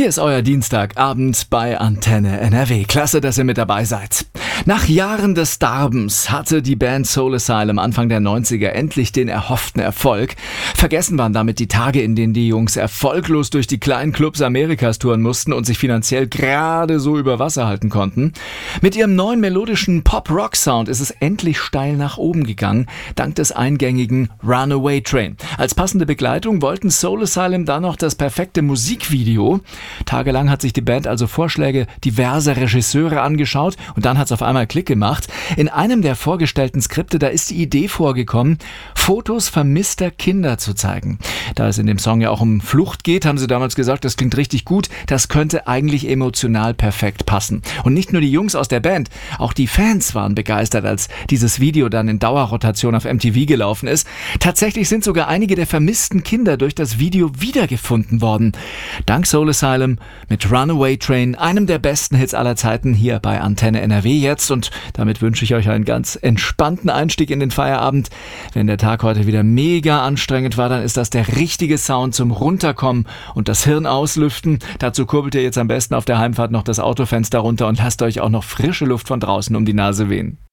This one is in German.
Hier ist euer Dienstagabend bei Antenne NRW. Klasse, dass ihr mit dabei seid. Nach Jahren des Darbens hatte die Band Soul Asylum Anfang der 90er endlich den erhofften Erfolg. Vergessen waren damit die Tage, in denen die Jungs erfolglos durch die kleinen Clubs Amerikas touren mussten und sich finanziell gerade so über Wasser halten konnten. Mit ihrem neuen melodischen Pop-Rock-Sound ist es endlich steil nach oben gegangen, dank des eingängigen Runaway Train. Als passende Begleitung wollten Soul Asylum dann noch das perfekte Musikvideo. Tagelang hat sich die Band also Vorschläge diverser Regisseure angeschaut und dann hat es auf einmal Klick gemacht. In einem der vorgestellten Skripte, da ist die Idee vorgekommen, Fotos vermisster Kinder zu zeigen. Da es in dem Song ja auch um Flucht geht, haben sie damals gesagt, das klingt richtig gut, das könnte eigentlich emotional perfekt passen. Und nicht nur die Jungs aus der Band, auch die Fans waren begeistert, als dieses Video dann in Dauerrotation auf MTV gelaufen ist. Tatsächlich sind sogar einige der vermissten Kinder durch das Video wiedergefunden worden. Dank Soul Asylum mit Runaway Train, einem der besten Hits aller Zeiten hier bei Antenne NRW jetzt. Und damit wünsche ich euch einen ganz entspannten Einstieg in den Feierabend. Wenn der Tag heute wieder mega anstrengend war, dann ist das der richtige Sound zum Runterkommen und das Hirn auslüften. Dazu kurbelt ihr jetzt am besten auf der Heimfahrt noch das Autofenster runter und lasst euch auch noch frische Luft von draußen um die Nase wehen.